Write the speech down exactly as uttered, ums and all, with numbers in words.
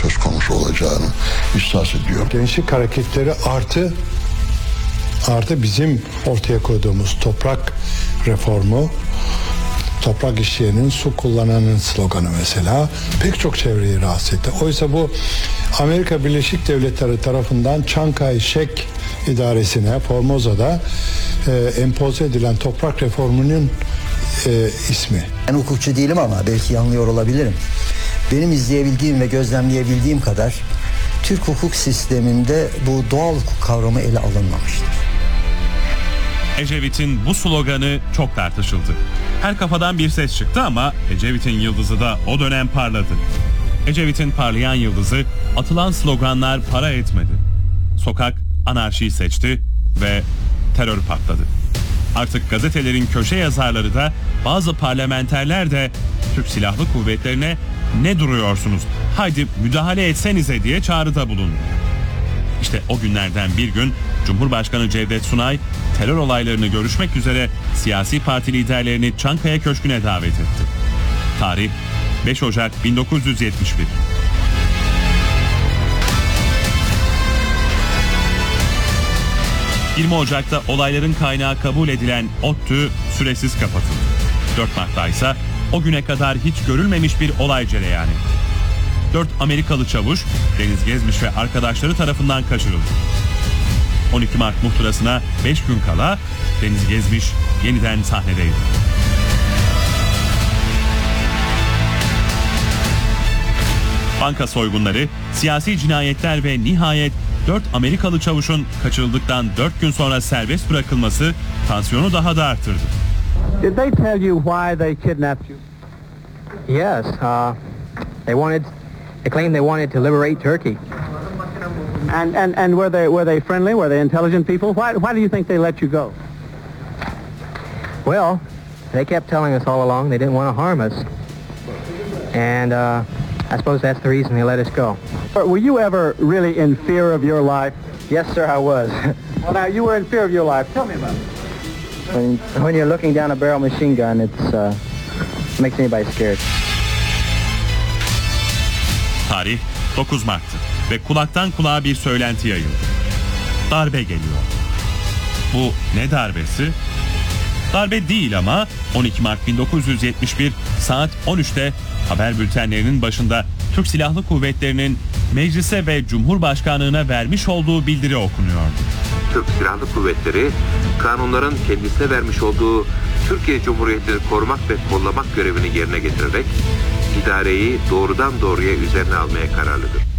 söz konusu olacağını ihsas ediyor. Gençlik hareketleri artı artı bizim ortaya koyduğumuz toprak reformu, toprak işleyenin, su kullananın sloganı mesela pek çok çevreyi rahatsız etti. Oysa bu Amerika Birleşik Devletleri tarafından Çankay Şek İdaresi'ne Formoza'da e, empoze edilen toprak reformunun e, ismi. Ben hukukçu değilim ama belki yanılıyor olabilirim. Benim izleyebildiğim ve gözlemleyebildiğim kadar Türk hukuk sisteminde bu doğal hukuk kavramı ele alınmamıştır. Ecevit'in bu sloganı çok tartışıldı. Her kafadan bir ses çıktı ama Ecevit'in yıldızı da o dönem parladı. Ecevit'in parlayan yıldızı atılan sloganlar para etmedi. Sokak anarşiyi seçti ve terör patladı. Artık gazetelerin köşe yazarları da bazı parlamenterler de Türk Silahlı Kuvvetlerine ne duruyorsunuz, haydi müdahale etsenize diye çağrıda bulundu. İşte o günlerden bir gün Cumhurbaşkanı Cevdet Sunay terör olaylarını görüşmek üzere siyasi parti liderlerini Çankaya Köşkü'ne davet etti. Tarih beş Ocak bin dokuz yüz yetmiş bir. yirmi Ocak'ta olayların kaynağı kabul edilen ODTÜ süresiz kapatıldı. dört Mart'ta ise o güne kadar hiç görülmemiş bir olay cereyan etti. dört Amerikalı çavuş Deniz Gezmiş ve arkadaşları tarafından kaçırıldı. on iki Mart muhtırasına beş gün kala Deniz Gezmiş yeniden sahnedeydi. Banka soygunları, siyasi cinayetler ve nihayet dört Amerikalı çavuşun kaçırıldıktan dört gün sonra serbest bırakılması tansiyonu daha da arttırdı. Did they tell you why they kidnapped you? Yes, uh, they wanted, they claimed they wanted to liberate Turkey. And, and, and were they were they friendly? Were they intelligent people? Why, why do you think they let you go? Well, they kept telling us all along they didn't want to harm us. And uh, I suppose that's the reason they let us go. Were you ever really in fear of your life? Yes, sir, I was. Well, now, you were in fear of your life. Tell me about it. When, when you're looking down a barrel machine gun, it's uh, makes anybody scared. Tarih dokuz Mart'tı ve kulaktan kulağa bir söylenti yayıldı. Darbe geliyor. Bu ne darbesi? Darbe değil ama on iki Mart bin dokuz yüz yetmiş bir saat on üçte haber bültenlerinin başında Türk Silahlı Kuvvetleri'nin meclise ve Cumhurbaşkanlığına vermiş olduğu bildiri okunuyordu. Türk Silahlı Kuvvetleri, kanunların kendisine vermiş olduğu Türkiye Cumhuriyeti'ni korumak ve kollamak görevini yerine getirerek idareyi doğrudan doğruya üzerine almaya kararlıdır.